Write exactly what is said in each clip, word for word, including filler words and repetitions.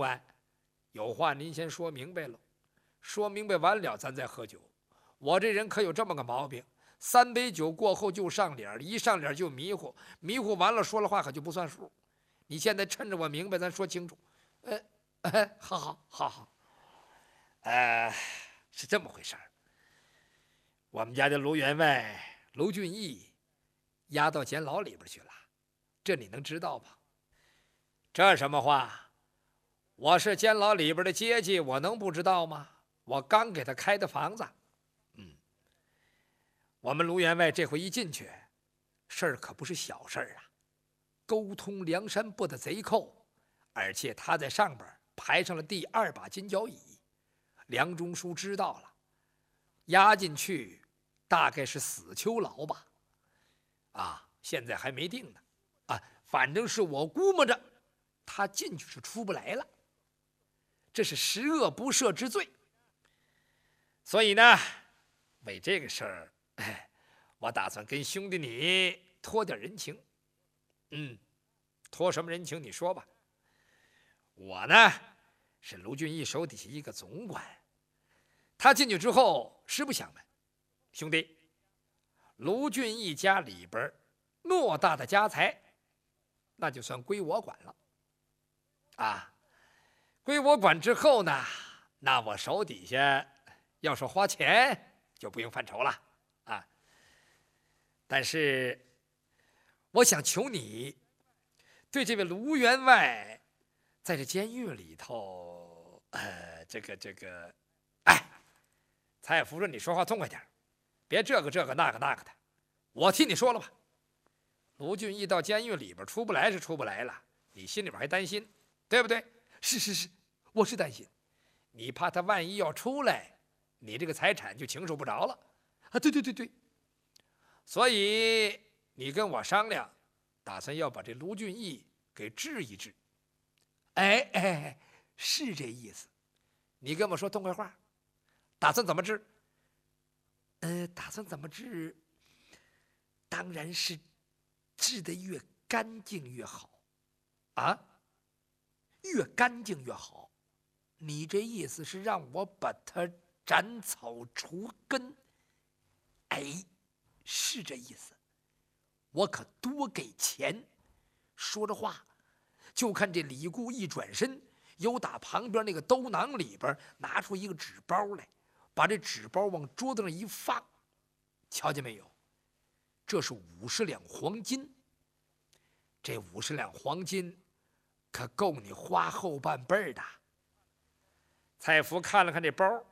管，有话您先说明白了，说明白完了咱再喝酒。我这人可有这么个毛病，三杯酒过后就上脸，一上脸就迷糊，迷糊完了说了话可就不算数。你现在趁着我明白，咱说清楚。呃，呃好好好好，呃，是这么回事儿。我们家的卢员外卢俊义押到监牢里边去了，这你能知道吧？这什么话？我是监牢里边的阶级，我能不知道吗？我刚给他开的房子。嗯，我们卢员外这回一进去，事儿可不是小事儿啊，沟通梁山泊的贼寇，而且他在上边排上了第二把金交椅。梁中书知道了，押进去大概是死囚牢吧？啊，现在还没定呢。啊，反正是我估摸着，他进去是出不来了。这是十恶不赦之罪。所以呢，为这个事儿，哎，我打算跟兄弟你托点人情。嗯，托什么人情？你说吧。我呢，是卢俊义手底下一个总管。他进去之后，实不相瞒，兄弟，卢俊义家里边偌大的家财，那就算归我管了。啊，归我管之后呢，那我手底下要是花钱，就不用犯愁了啊。但是，我想求你，对这位卢员外，在这监狱里头，呃，这个这个，哎，蔡夫人，你说话痛快点，别这个这个那个那个的。我替你说了吧。卢俊义到监狱里边出不来是出不来了，你心里边还担心，对不对？是是是，我是担心。你怕他万一要出来，你这个财产就经受不着了啊！对对对对。所以你跟我商量，打算要把这卢俊义给治一治。哎哎，是这意思。你跟我说痛快话，打算怎么治？呃，打算怎么治？当然是治得越干净越好啊，越干净越好。你这意思是让我把它斩草除根？哎，是这意思。我可多给钱。说着话，就看这李固一转身，由打旁边那个兜囊里边拿出一个纸包来，把这纸包往桌子上一放，瞧见没有？这是五十两黄金。这五十两黄金可够你花后半辈的。蔡福看了看这包，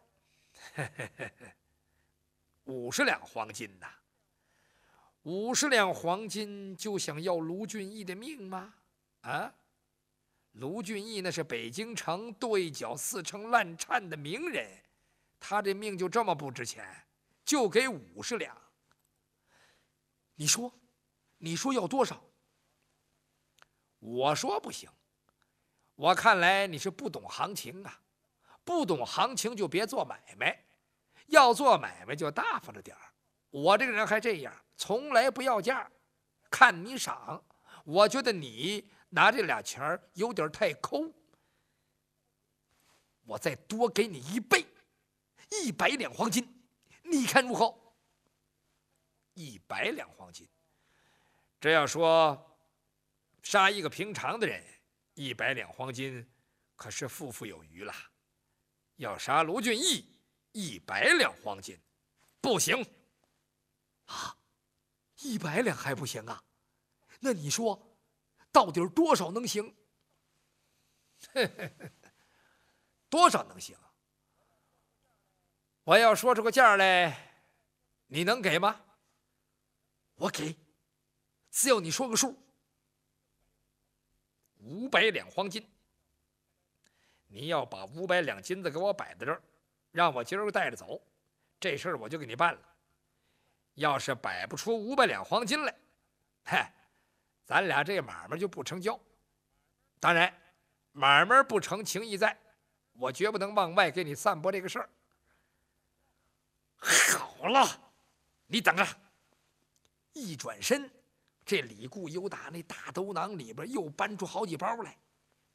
五十两黄金呐！五十两黄金就想要卢俊义的命吗？啊！卢俊义那是北京城对角四城烂颤的名人，他这命就这么不值钱，就给五十两。你说，你说要多少？我说不行。我看来你是不懂行情啊，不懂行情就别做买卖，要做买卖就大方着点儿。我这个人还这样，从来不要价，看你赏。我觉得你拿这俩钱有点太抠，我再多给你一倍，一百两黄金，你看如何？一百两黄金，这要说杀一个平常的人，一百两黄金可是富富有余了。要杀卢俊义，一百两黄金不行啊！一百两还不行啊？那你说到底多少能行？多少能行？我要说出个价来，你能给吗？我给，只要你说个数。五百两黄金。你要把五百两金子给我摆在这儿，让我今儿带着走，这事儿我就给你办了。要是摆不出五百两黄金来，嗨，咱俩这买卖就不成交。当然，买卖不成，情义在，我绝不能往外给你散播这个事儿。好了，你等着。一转身，这李固又打那大兜囊里边又搬出好几包来，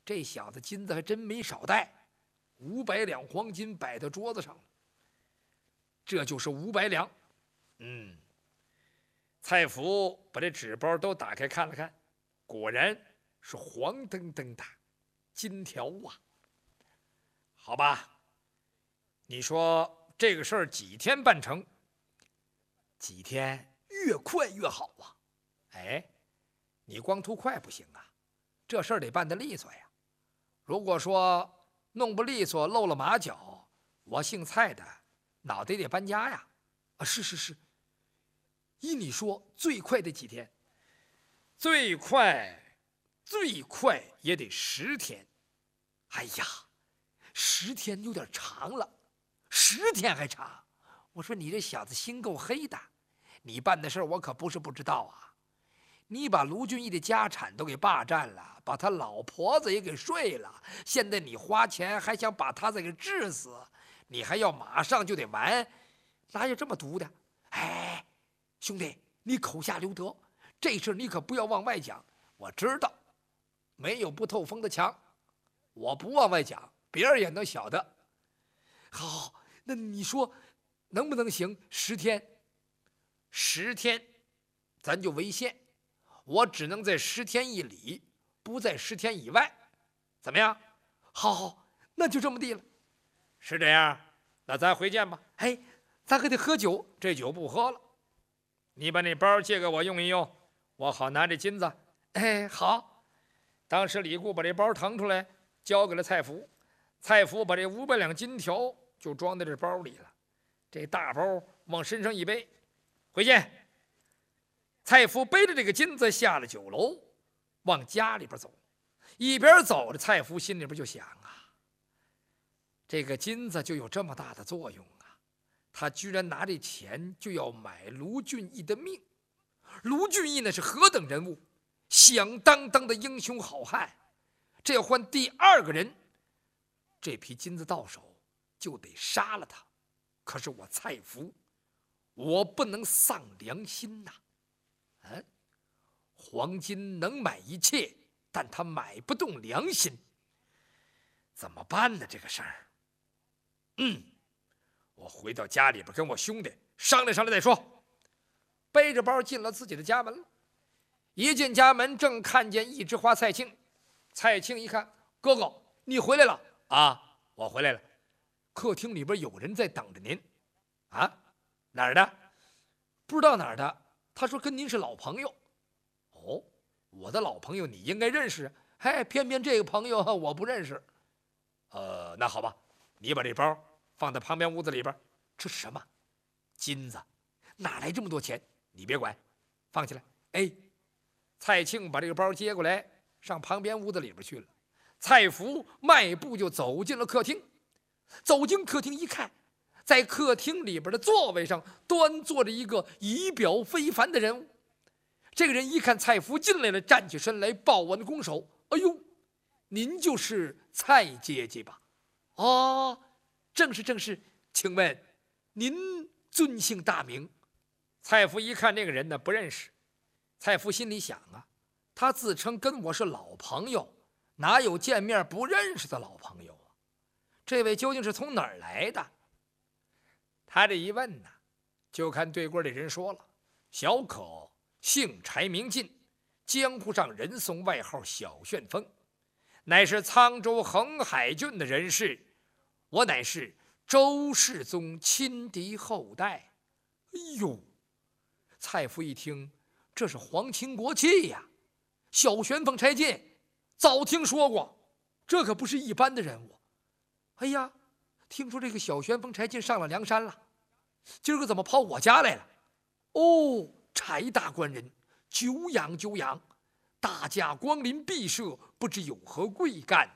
这小子金子还真没少带，五百两黄金摆到桌子上了。这就是五百两。嗯，蔡福把这纸包都打开看了看，果然是黄澄澄的金条啊。好吧，你说这个事儿几天办成？几天越快越好啊。哎，你光图快不行啊，这事儿得办得利索呀。如果说弄不利索，露了马脚，我姓蔡的脑袋得搬家呀！啊，是是是。依你说，最快得几天？最快，最快也得十天。哎呀，十天有点长了，十天还长。我说你这小子心够黑的，你办的事我可不是不知道啊。你把卢俊义的家产都给霸占了，把他老婆子也给睡了，现在你花钱还想把他再给治死，你还要马上就得完，哪有这么毒的？哎，兄弟，你口下留德，这事你可不要往外讲。我知道，没有不透风的墙，我不往外讲，别人也能晓得。好，那你说能不能行？十天，十天，咱就为限。我只能在十天以里，不在十天以外，怎么样？好，好，那就这么地了。是这样，那咱回见吧。哎，咱可得喝酒，这酒不喝了。你把那包借给我用一用，我好拿这金子。哎，好。当时李固把这包腾出来，交给了蔡福。蔡福把这五百两金条就装在这包里了，这大包往身上一背，回见。蔡福背着这个金子下了酒楼，往家里边走。一边走着，蔡福心里边就想啊，这个金子就有这么大的作用啊！他居然拿这钱就要买卢俊义的命。卢俊义那是何等人物，响当当的英雄好汉。这要换第二个人，这批金子到手就得杀了他。可是我蔡福，我不能丧良心呐！嗯，黄金能买一切，但他买不动良心，怎么办呢？这个事儿，嗯，我回到家里边跟我兄弟商量商量再说。背着包进了自己的家门了，一进家门，正看见一枝花蔡庆。蔡庆一看，哥哥，你回来了啊？我回来了。客厅里边有人在等着您。啊？哪儿的？不知道哪儿的。他说跟您是老朋友。哦，我的老朋友你应该认识。嘿，偏偏这个朋友我不认识。呃，那好吧，你把这包放在旁边屋子里边。这是什么？金子。哪来这么多钱？你别管，放起来。哎，蔡庆把这个包接过来，上旁边屋子里边去了。蔡福迈步就走进了客厅。走进客厅一看，在客厅里边的座位上端坐着一个仪表非凡的人物。这个人一看蔡福进来了，站起身来抱完拱手：“哎呦，您就是蔡姐姐吧？”“哦，正是正是，请问您尊姓大名？”蔡福一看这个人呢，不认识。蔡福心里想啊，他自称跟我是老朋友，哪有见面不认识的老朋友啊？这位究竟是从哪儿来的？他这一问呢，就看对过的人说了：“小可姓柴名进，江湖上人送外号小旋风，乃是沧州横海郡的人士。我乃是周世宗亲嫡后代。”哎呦，蔡福一听，这是皇亲国戚呀！小旋风柴进，早听说过，这可不是一般的人物。哎呀，听说这个小旋风柴进上了梁山了，今儿个怎么跑我家来了？哦，柴大官人，久仰久仰，大驾光临敝社，不知有何贵干？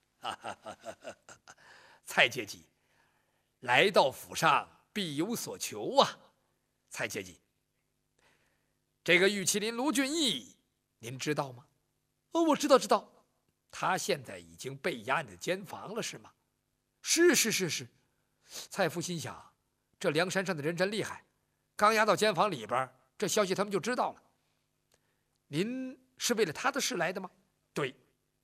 蔡阶级，来到府上必有所求啊！蔡阶级，这个玉麒麟卢俊义，您知道吗？哦，我知道，知道。他现在已经被押你的监房了，是吗？是是是是。蔡福心想，这梁山上的人真厉害，刚押到监房里边，这消息他们就知道了。您是为了他的事来的吗？对。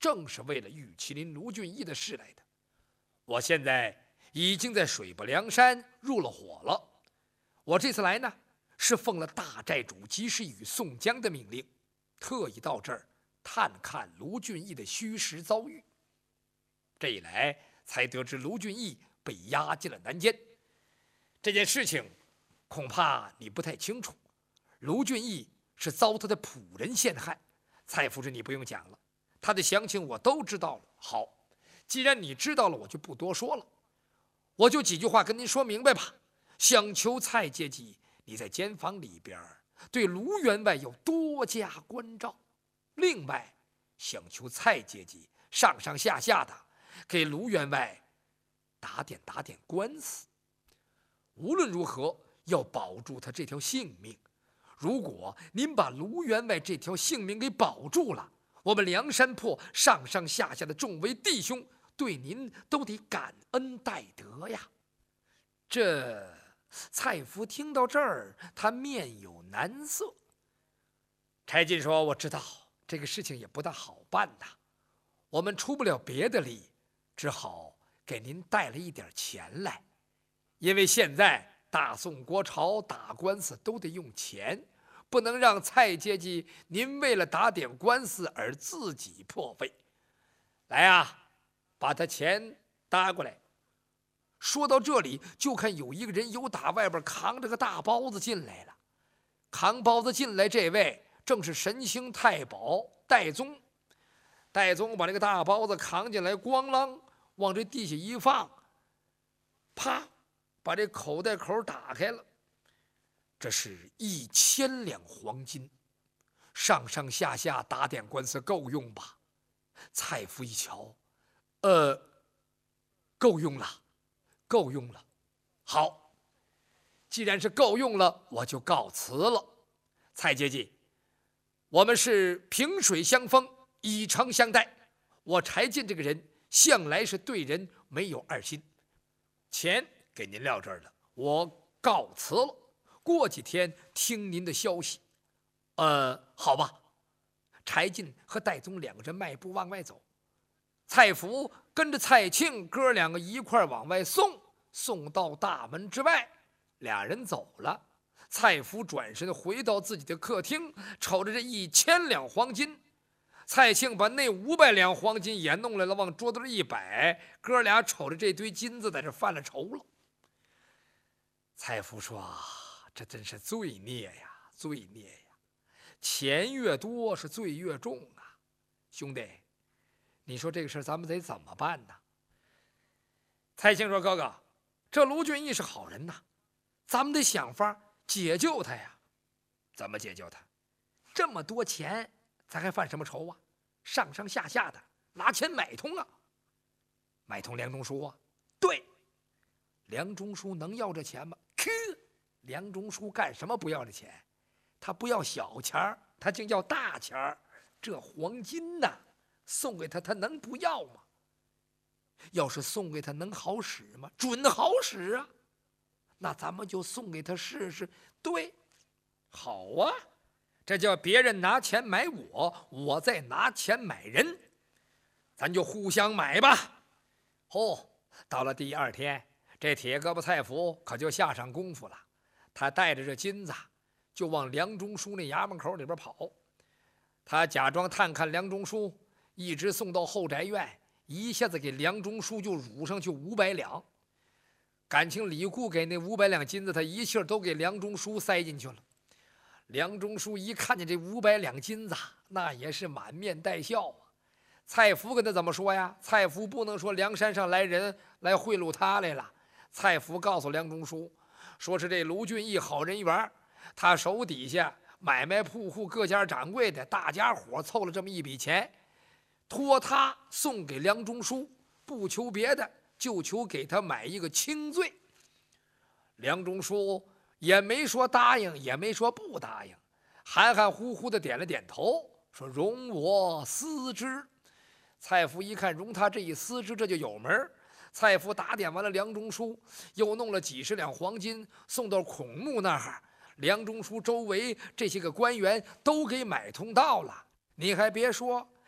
正是为了玉麒麟卢俊义的事来的。我现在已经在水泊梁山入了伙了。我这次来呢，是奉了大寨主及时雨宋江的命令，特意到这儿探看卢俊义的虚实遭遇。这一来，才得知卢俊义被押进了南监。这件事情恐怕你不太清楚。卢俊义是遭他的仆人陷害，蔡夫人你不用讲了，他的详情我都知道了。好，既然你知道了，我就不多说了，我就几句话跟您说明白吧。想求蔡阶级你在监房里边对卢员外有多加关照，另外想求蔡阶级上上下下的给卢员外打点打点官司。无论如何要保住他这条性命。如果您把卢员外这条性命给保住了，我们梁山泊上上下下的众位弟兄对您都得感恩戴德呀。这蔡福听到这儿，他面有难色。柴进说：“我知道这个事情也不大好办呐，我们出不了别的力，只好给您带了一点钱来。因为现在大宋国朝打官司都得用钱，不能让蔡阶级您为了打点官司而自己破费。来啊，把他钱搭过来。”说到这里，就看有一个人由打外边扛着个大包子进来了。扛包子进来这位正是神行太保戴宗。戴宗把这个大包子扛进来，咣啷往这地下一放，啪，把这口袋口打开了。这是一千两黄金，上上下下打点官司够用吧？蔡福一瞧，呃，够用了。够用了，好，既然是够用了，我就告辞了。蔡阶级，我们是萍水相逢，以诚相待。我柴进这个人向来是对人没有二心，钱给您撂这儿了，我告辞了。过几天听您的消息。呃，好吧。柴进和戴宗两个人迈步往外走。蔡福跟着蔡庆哥两个一块往外送，送到大门之外，俩人走了。蔡福转身回到自己的客厅，瞅着这一千两黄金。蔡庆把那五百两黄金也弄来了，往桌子上一摆，哥俩瞅着这堆金子，在这犯了愁了。蔡福说：“这真是罪孽呀，罪孽呀！钱越多是罪越重啊，兄弟。”你说这个事咱们得怎么办呢？蔡庆说：“哥哥，这卢俊义是好人呐，咱们得想法解救他呀。怎么解救他？这么多钱，咱还犯什么愁啊？上上下下的拿钱买通啊，买通梁中书啊。对，梁中书能要这钱吗？呵，梁中书干什么不要这钱？他不要小钱，他竟要大钱。这黄金呐！”送给他，他能不要吗？要是送给他，能好使吗？准好使啊！那咱们就送给他试试。对，好啊，这叫别人拿钱买我，我再拿钱买人，咱就互相买吧。哦，到了第二天，这铁胳膊蔡福可就下上功夫了。他带着这金子，就往梁中书那衙门口里边跑。他假装探看梁中书。一直送到后宅院，一下子给梁中书就掳上去五百两。感情李固给那五百两金子，他一气儿都给梁中书塞进去了。梁中书一看见这五百两金子，那也是满面带笑啊。蔡福跟他怎么说呀？蔡福不能说梁山上来人来贿赂他来了。蔡福告诉梁中书，说是这卢俊义好人缘，他手底下买卖铺户各家掌柜的，大家伙凑了这么一笔钱。托他送给梁中书，不求别的，就求给他买一个轻罪。梁中书也没说答应，也没说不答应，含含糊糊的点了点头，说容我思之。蔡福一看容他这一思之，这就有门。蔡福打点完了梁中书，又弄了几十两黄金送到孔目那儿，梁中书周围这些个官员都给买通到了。你还别说，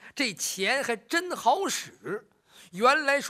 这钱还真好使。原来说